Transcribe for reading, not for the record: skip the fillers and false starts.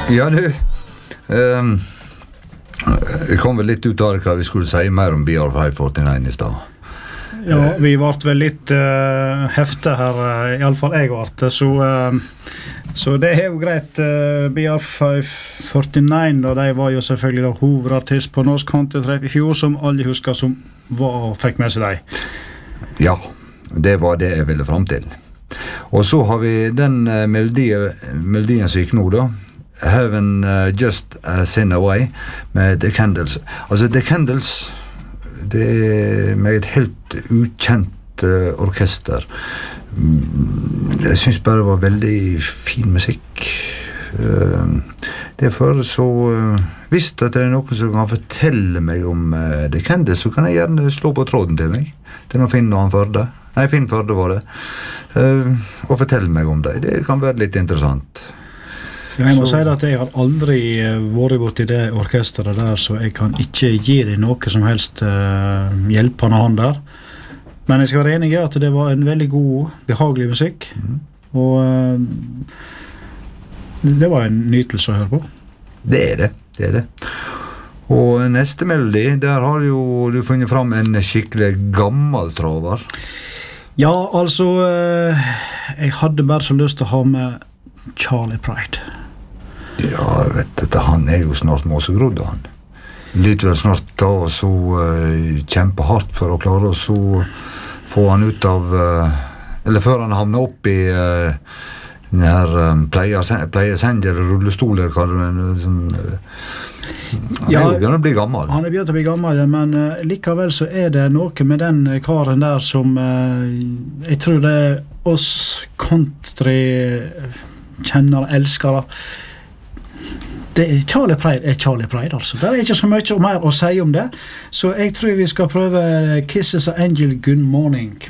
Ja, du, vi kom vel litt ut av det hva vi skulle si mer om BR 549 I stad. Ja, vi vart vel litt hefte her, I alle fall jeg vart, så det jo greit. BR 549, og de var jo selvfølgelig da hovedartist på Norsk Countrytreff I fjor, som alle husker som var, fikk med seg deg. Ja, det var det jeg ville frem til. Og så har vi den melodien som gikk nå da, Heaven Just a Sin Away med The Candles. Altså The Candles, det med et helt ukjent orkester. Jeg synes bare det var veldig fin musikk. Derfor så hvis det noen som kan fortelle meg om The Candles, så kan jeg gjerne slå på tråden til meg. Til noen Finn og han Førde. Nei, Finn Førde var det. Og fortelle meg om det. Det kan være litt interessant. Jeg må si at jeg har aldri vært bort I det orkestret der, så jeg kan ikke gi deg noe som helst hjelpende hånd der. Men jeg skal være enig I at det var en veldig god, behagelig musikk, og det var en nytelse å høre på. Det det. Og neste melodi, der har du funnet fram en skikkelig gammel traver. Ja, altså, jeg hadde bare så lyst til å ha med Charlie Pride. Ja, vet du, han jo snart måsegrodd, han. Lyt vel snart da, og så kjempe hardt for å klare å så få han ut av, eller før han havner opp I den her pleieseng eller rullestol, eller hva det sånn, han jo begynt å bli gammel. Han begynt å bli gammel, men likevel så det noe med den karen der som jeg tror det oss country kjenner, elskere. Charlie Pride Charlie Pride, altså. Det ikke så mye mer å si om det, så jeg tror vi skal prøve Kisses of Angel Good Morning.